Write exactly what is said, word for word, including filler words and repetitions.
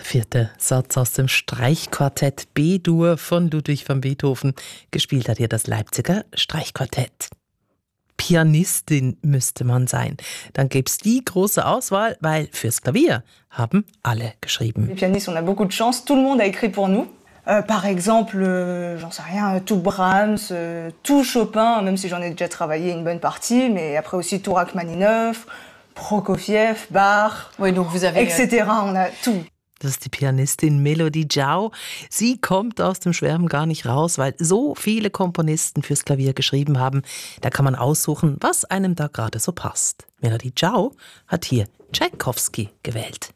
Vierter Satz aus dem Streichquartett B-Dur von Ludwig van Beethoven. Gespielt hat hier das Leipziger Streichquartett. Pianistin müsste man sein. Dann gäbe es die große Auswahl, weil fürs Klavier haben alle geschrieben. Les pianistes, on a beaucoup de chance. Tout le monde a écrit pour nous. Euh, par exemple, euh, j'en sais rien, tout Brahms, euh, tout Chopin, même si j'en ai déjà travaillé une bonne partie, mais après aussi tout Rachmaninoff, Prokofiev, Bach, oui, donc vous avez et cetera. On a tout. Das ist die Pianistin Melody Jau. Sie kommt aus dem Schwärmen gar nicht raus, weil so viele Komponisten fürs Klavier geschrieben haben. Da kann man aussuchen, was einem da gerade so passt. Melody Jau hat hier Tschaikowski gewählt.